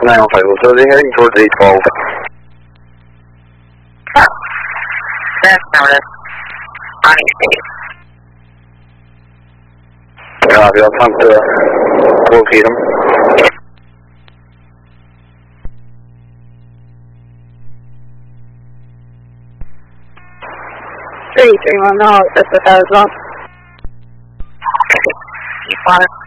905, so they're heading towards 812. That's noted. On East 8. Copy, I'll attempt to locate him. 331, no, that's what I was on. Keep on it.